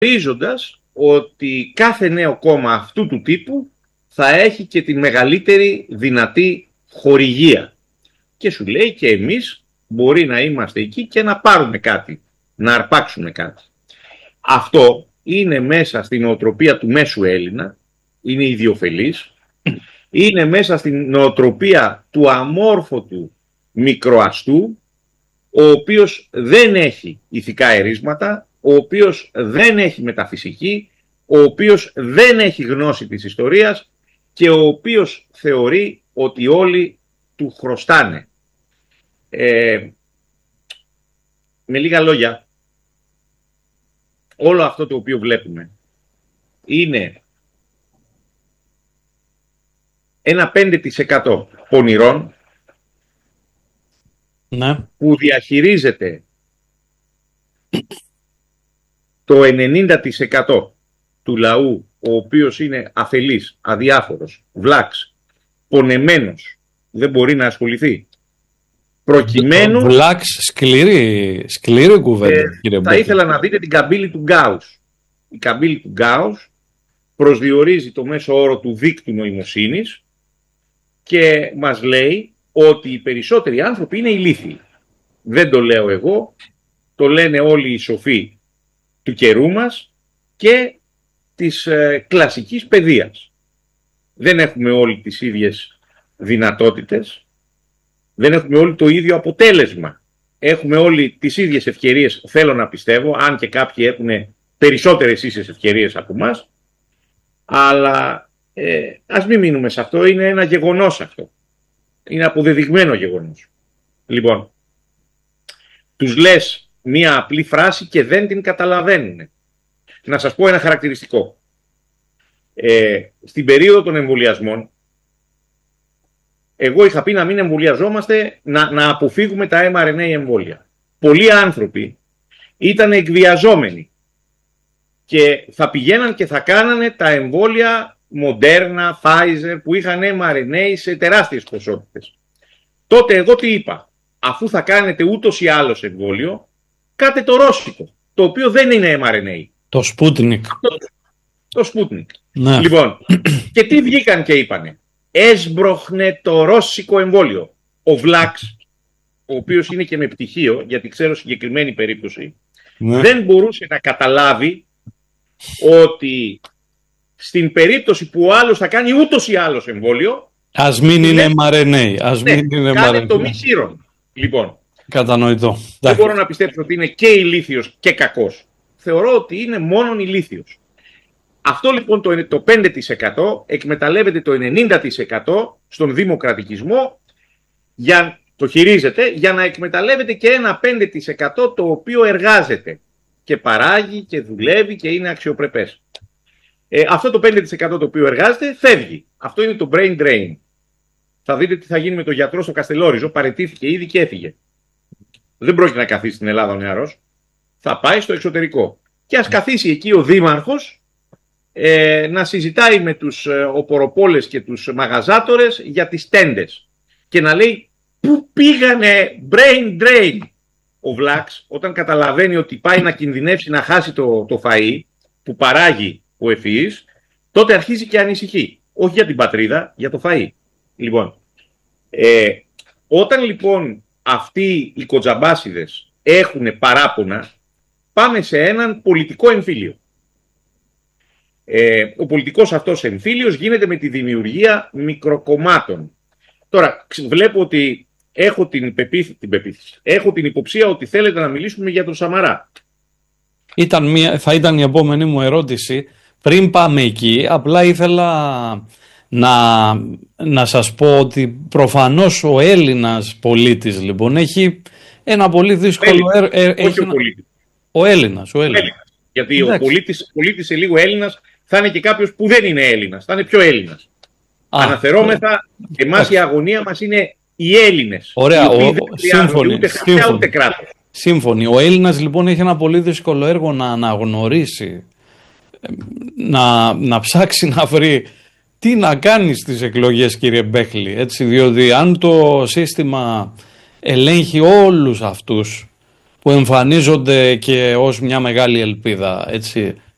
γνωρίζοντας ότι κάθε νέο κόμμα αυτού του τύπου θα έχει και τη μεγαλύτερη δυνατή χορηγία. Και σου λέει και εμείς μπορεί να είμαστε εκεί και να πάρουμε κάτι, να αρπάξουμε κάτι. Αυτό είναι μέσα στην νοοτροπία του μέσου Έλληνα, είναι ιδιοφελής, είναι μέσα στην νοοτροπία του αμόρφωτου μικροαστού, ο οποίος δεν έχει ηθικά ερίσματα, ο οποίος δεν έχει μεταφυσική, ο οποίος δεν έχει γνώση της ιστορίας και ο οποίος θεωρεί ότι όλοι του χρωστάνε. Με λίγα λόγια, όλο αυτό το οποίο βλέπουμε είναι ένα 5% πονηρών, ναι, που διαχειρίζεται το 90% του λαού, ο οποίος είναι αφελής, αδιάφορος, βλάξ, πονεμένος, δεν μπορεί να ασχοληθεί. Προκειμένου... Βλάξ, σκληρή κουβέντα, κύριε Μπέκη. Θα ήθελα να δείτε την καμπύλη του Γκάους. Η καμπύλη του Γκάους προσδιορίζει το μέσο όρο του δίκτυου νοημοσύνης και μας λέει ότι οι περισσότεροι άνθρωποι είναι ηλίθιοι. Δεν το λέω εγώ, το λένε όλοι οι σοφοί του καιρού μας και της κλασικής παιδείας. Δεν έχουμε όλοι τις ίδιες δυνατότητες, δεν έχουμε όλοι το ίδιο αποτέλεσμα. Έχουμε όλοι τις ίδιες ευκαιρίες, θέλω να πιστεύω, αν και κάποιοι έχουν περισσότερες ίσες ευκαιρίες από εμάς, αλλά ας μην μείνουμε σε αυτό, είναι ένα γεγονός αυτό. Είναι αποδεδειγμένο γεγονός. Λοιπόν, τους λες μία απλή φράση και δεν την καταλαβαίνουν. Να σας πω ένα χαρακτηριστικό. Στην περίοδο των εμβολιασμών, εγώ είχα πει να μην εμβολιαζόμαστε, να αποφύγουμε τα mRNA εμβόλια. Πολλοί άνθρωποι ήταν εκβιαζόμενοι και θα πηγαίναν και θα κάνανε τα εμβόλια Moderna, Pfizer που είχαν mRNA σε τεράστιες ποσότητες. Τότε εγώ τι είπα? Αφού θα κάνετε ούτως ή άλλως εμβόλιο, κάτε το ρώσικο, το οποίο δεν είναι mRNA. Το Sputnik. Το Sputnik. Ναι. Λοιπόν, και τι βγήκαν και είπανε? Έσμπροχνε το ρώσικο εμβόλιο. Ο Βλάξ, ο οποίος είναι και με πτυχίο, γιατί ξέρω συγκεκριμένη περίπτωση, ναι, δεν μπορούσε να καταλάβει ότι στην περίπτωση που ο άλλος θα κάνει ούτως ή άλλως εμβόλιο, ας μην είναι mRNA. Κάνε το μη σύρον. Λοιπόν, κατανοητό. Δεν μπορώ να πιστέψω ότι είναι και ηλίθιος και κακός. Θεωρώ ότι είναι μόνον ηλίθιος. Αυτό λοιπόν το 5% εκμεταλλεύεται το 90% στον δημοκρατικισμό, το χειρίζεται για να εκμεταλλεύεται και ένα 5% το οποίο εργάζεται και παράγει και δουλεύει και είναι αξιοπρεπές. Αυτό το 5% το οποίο εργάζεται φεύγει. Αυτό είναι το brain drain. Θα δείτε τι θα γίνει με τον γιατρό στο Καστελόριζο, παραιτήθηκε ήδη και έφυγε. Δεν πρόκειται να καθίσει στην Ελλάδα ο νεαρός, θα πάει στο εξωτερικό. Και ας καθίσει εκεί ο δήμαρχος να συζητάει με τους οποροπόλες και τους μαγαζάτορες για τις τέντες και να λέει πού πήγανε brain drain. Ο Βλάξ όταν καταλαβαίνει ότι πάει να κινδυνεύσει να χάσει το φαΐ που παράγει ο ευφυής, τότε αρχίζει και ανησυχεί. Όχι για την πατρίδα, για το φαΐ. Λοιπόν, όταν λοιπόν αυτοί οι κοτζαμπάσιδες έχουν παράπονα, πάμε σε έναν πολιτικό εμφύλιο. Ο πολιτικός αυτός εμφύλιος γίνεται με τη δημιουργία μικροκομμάτων. Τώρα, βλέπω ότι έχω έχω την υποψία ότι θέλετε να μιλήσουμε για τον Σαμαρά. Θα ήταν η επόμενη μου ερώτηση. Πριν πάμε εκεί, απλά ήθελα να σας πω ότι προφανώς ο Έλληνας πολίτης λοιπόν έχει ένα πολύ δύσκολο ο Έλληνας. Γιατί ο πολίτης σε λίγο Έλληνας θα είναι και κάποιος που δεν είναι Έλληνας, θα είναι πιο Έλληνας. Αναφερόμεθα, εμάς η αγωνία μας είναι οι Έλληνες. Ωραία, σύμφωνοι, ούτε χαρτιά ούτε κράτος. Σύμφωνοι. Ο Έλληνας λοιπόν έχει ένα πολύ δύσκολο έργο να αναγνωρίσει, να ψάξει να βρει τι να κάνει στις εκλογές, κύριε Μπέχλη, έτσι, διότι αν το σύστημα ελέγχει όλους αυτούς που εμφανίζονται και ως μια μεγάλη ελπίδα, έτσι,